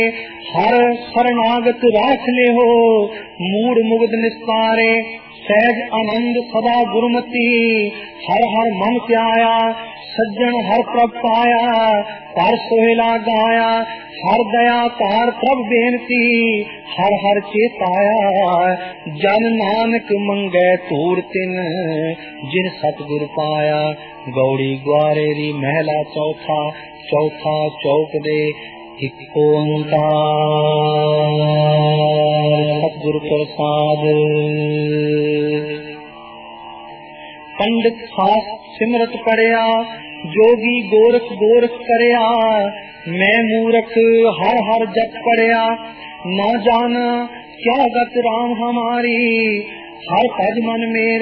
हर शरणागत राख ले हो, मूड मुग्ध निस्तारे सहज आनंद सदा गुरुमति। हर हर मन प्याया सज्जन हर प्रभ पाया, पर सोहेला गाया हर दया तार प्रभ बेनती। हर हर चेताया जन नानक मंगै तूर तिन, जिन सतगुर पाया। गौड़ी ग्वारेरी महला चौथा, चौथा चौक दे एक ओंकार। सतगुर प्रसाद। पंडित खास सिमरत पढ़िया, जोगी गोरख गोरख करया। मैं मूरख हर हर जप पढ़िया, ना जाना क्या गत राम हमारी। हर पद मन मेरे